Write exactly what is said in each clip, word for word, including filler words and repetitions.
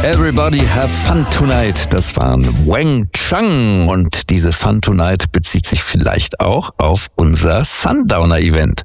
Everybody have fun tonight. Das waren Wang Chang und diese Fun Tonight bezieht sich vielleicht auch auf unser Sundowner-Event.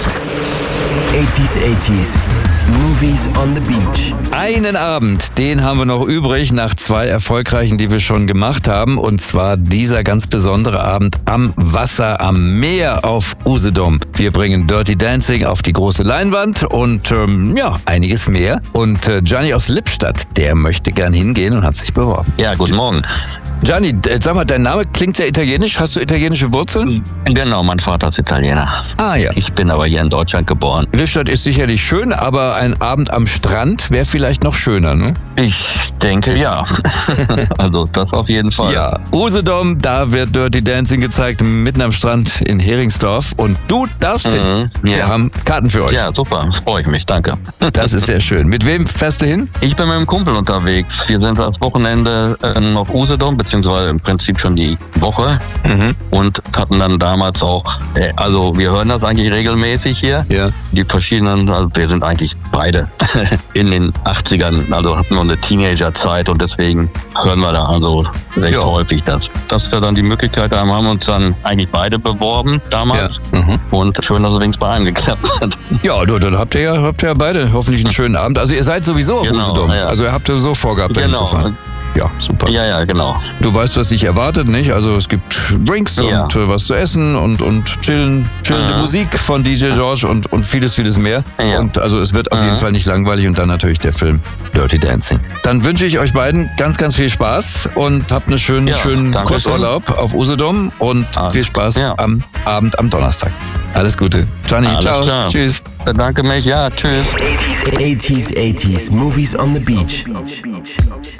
achtziger, achtziger, Movies on the Beach. Einen Abend, den haben wir noch übrig nach zwei erfolgreichen, die wir schon gemacht haben. Und zwar dieser ganz besondere Abend am Wasser, am Meer auf Usedom. Wir bringen Dirty Dancing auf die große Leinwand und ähm, ja, einiges mehr. Und äh, Gianni aus Lippstadt, der möchte gern hingehen und hat sich beworben. Ja, guten Morgen. Gianni, sag mal, dein Name klingt sehr italienisch. Hast du italienische Wurzeln? Genau, mein Vater ist Italiener. Ah ja. Ich bin aber hier in Deutschland geboren. Lippstadt ist sicherlich schön, aber ein Abend am Strand wäre vielleicht noch schöner, ne? Ich denke, ja. Also das auf jeden Fall. Ja, Usedom, da wird Dirty Dancing gezeigt, mitten am Strand in Heringsdorf. Und du darfst Mhm, hin. ja. Wir haben Karten für euch. Ja, super. Freue ich mich. Danke. Das ist sehr schön. Mit wem fährst du hin? Ich bin mit einem Kumpel unterwegs. Wir sind das Wochenende äh, auf Usedom, beziehungsweise im Prinzip schon die Woche. Mhm. Und hatten dann damals auch, äh, also wir hören das eigentlich regelmäßig hier. Ja. Die verschiedenen, also wir sind eigentlich beide in den achtzigern, also hatten wir eine Teenagerzeit und deswegen hören wir da also recht Ja. häufig das. Dass wir dann die Möglichkeit haben, haben uns dann eigentlich beide beworben damals. Ja. Mhm. Und schön, dass es wenigstens bei einem geklappt hat. Ja, du, dann habt ihr ja, habt ihr ja beide hoffentlich einen schönen Abend. Also ihr seid sowieso auf Genau, Usedom. ja. Also ihr habt ja so vorgehabt, dahin Genau. zu fahren. Ja, super. Ja, ja, genau. Du weißt, was dich erwartet, nicht? Also es gibt Drinks Ja. und äh, was zu essen und, und chillen, chillende Mhm. Musik von D J George und, und vieles, vieles mehr. Ja. Und also es wird auf Mhm. jeden Fall nicht langweilig und dann natürlich der Film Dirty Dancing. Dann wünsche ich euch beiden ganz, ganz viel Spaß und habt einen schönen, Ja, schönen danke Kurzurlaub auf Usedom und Alles viel Spaß ja. am Abend am Donnerstag. Alles Gute. Gianni, Alles ciao. klar. Tschüss. Bedanke mich. Ja, tschüss. achtziger, achtziger, Movies on the Beach.